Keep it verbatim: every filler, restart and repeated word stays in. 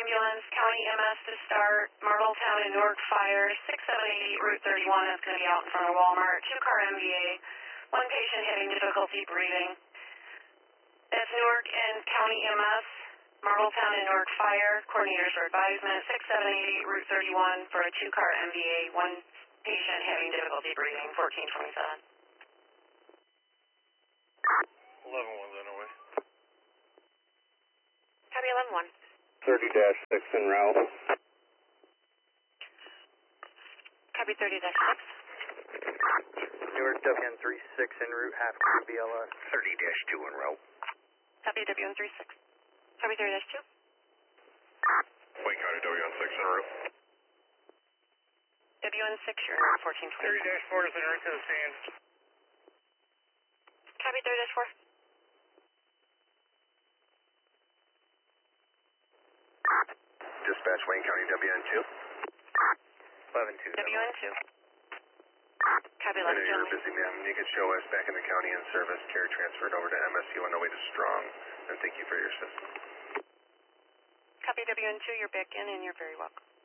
ambulance, county M S to start, Marbletown and Newark Fire, six seven eight eight Route thirty-one is going to be out in front of Walmart, two-car M V A, one patient having difficulty breathing. That's Newark and county M S, Marbletown and Newark Fire, coordinators for advisement, six seven eight eight Route thirty-one for a two-car M V A, one patient having difficulty breathing, fourteen twenty-seven. eleven one's on the way. Copy eleven one. thirty dash six en route. Copy thirty dash six. Newark W N thirty-six en route, half crew B L S. thirty dash two en route. Copy W N thirty-six. Copy thirty dash two. Wayne County W N six en route. W N six, you're in route fourteen twenty. thirty dash four is en route to the scene. Copy thirty dash four. Dispatch Wayne County W N two. eleven two. W N two. Copy I eleven know two. you're busy, ma'am. You can show us back in the county in service. Care transferred over to M S U on the way to Strong. And thank you for your assistance. Copy W N two, you're back in and you're very welcome.